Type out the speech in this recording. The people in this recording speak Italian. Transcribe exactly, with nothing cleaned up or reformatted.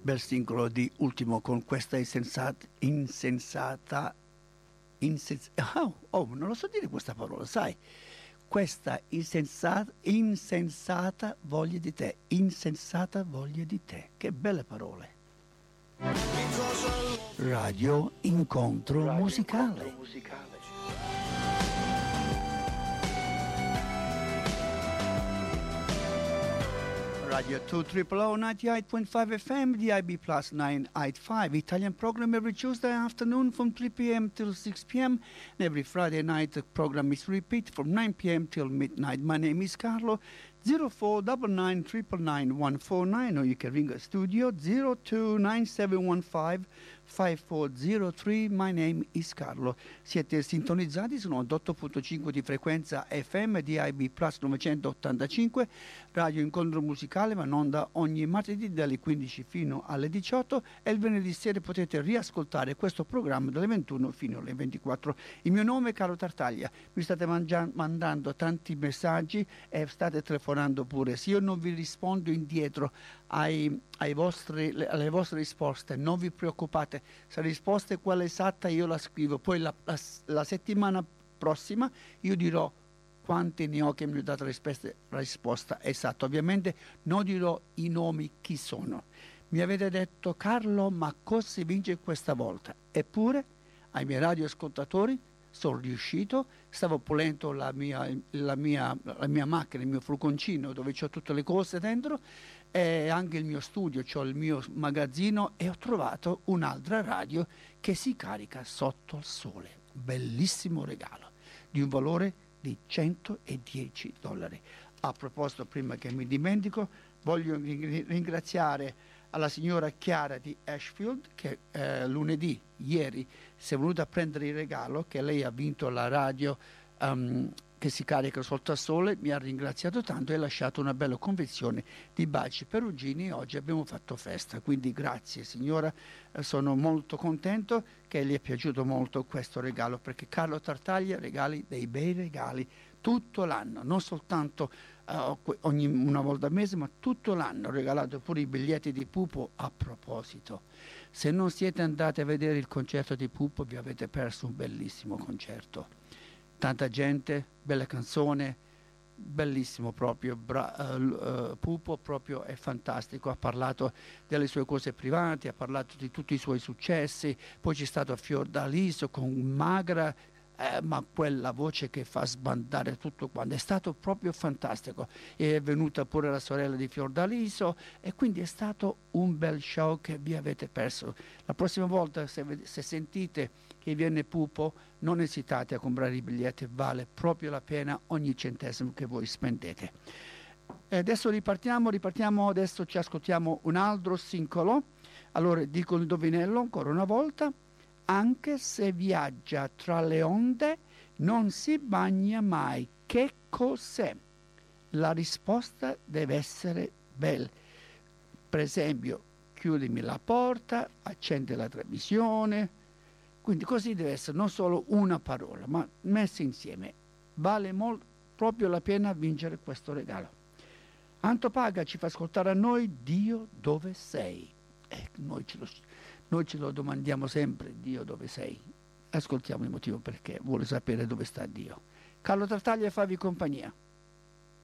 Bel singolo di Ultimo con questa insensata, insensata, insens- oh, oh, non lo so dire questa parola, sai? Questa insensata, insensata voglia di te, insensata voglia di te. Che belle parole. Radio Incontro Radio Musicale. Incontro Musicale. Radio two triple oh ninety-eight point five F M, D I B plus nine eighty-five. Italian program every Tuesday afternoon from three p.m. till six p.m. And every Friday night the program is repeat from nine p.m. till midnight. My name is Carlo. zero four nine nine triple nine one four nine, or you can ring a studio zero two nine seven one five five four zero three. My name is Carlo. Siete sintonizzati su novantotto punto cinque di frequenza F M, D I B plus novecentottantacinque, Radio Incontro Musicale, ma in onda ogni martedì dalle quindici fino alle diciotto, e il venerdì sera potete riascoltare questo programma dalle ventuno fino alle ventiquattro. Il mio nome è Carlo Tartaglia. Mi state mangia- mandando tanti messaggi e state telefonando pure. Se io non vi rispondo indietro ai, ai vostri, alle vostre risposte, non vi preoccupate, se la risposta è quella esatta io la scrivo, poi la, la, la settimana prossima io dirò quanti ne ho che mi hanno dato la risposta, la risposta esatta. Ovviamente non dirò i nomi, chi sono. Mi avete detto: Carlo, ma cosa si vince questa volta? Eppure ai miei radioascoltatori sono riuscito, stavo pulendo la mia, la, mia, la mia macchina, il mio furgoncino dove ho tutte le cose dentro, e anche il mio studio, ho il mio magazzino, e ho trovato un'altra radio che si carica sotto il sole. Bellissimo regalo di un valore di centodieci dollari. A proposito, prima che mi dimentico, voglio ringraziare alla signora Chiara di Ashfield che eh, lunedì, ieri, si è venuta a prendere il regalo, che lei ha vinto la radio um, che si carica sotto al sole. Mi ha ringraziato tanto e ha lasciato una bella confezione di baci perugini, e oggi abbiamo fatto festa. Quindi grazie signora, eh, sono molto contento che gli è piaciuto molto questo regalo, perché Carlo Tartaglia regali dei bei regali tutto l'anno, non soltanto uh, ogni una volta al mese, ma tutto l'anno. Ho regalato pure i biglietti di Pupo. A proposito, se non siete andati a vedere il concerto di Pupo vi avete perso un bellissimo concerto. Tanta gente, bella canzone, bellissimo proprio. Bra- uh, uh, Pupo proprio è fantastico, ha parlato delle sue cose private, ha parlato di tutti i suoi successi, poi c'è stato Fiordaliso con Magra, Eh, ma quella voce che fa sbandare tutto quanto, è stato proprio fantastico. È venuta pure la sorella di Fiordaliso, e quindi è stato un bel show che vi avete perso. La prossima volta, se, se sentite che viene Pupo, non esitate a comprare i biglietti, vale proprio la pena ogni centesimo che voi spendete. E adesso ripartiamo, ripartiamo, adesso ci ascoltiamo un altro singolo. Allora dico il indovinello ancora una volta: anche se viaggia tra le onde, non si bagna mai. Che cos'è? La risposta deve essere bella. Per esempio, chiudimi la porta, accendi la televisione. Quindi così deve essere, non solo una parola, ma messe insieme. Vale molto, proprio la pena vincere questo regalo. Antopaga ci fa ascoltare a noi Dio dove sei. Eh, noi ce lo Noi ce lo domandiamo sempre: Dio dove sei? Ascoltiamo il motivo perché vuole sapere dove sta Dio. Carlo Tartaglia, favi compagnia.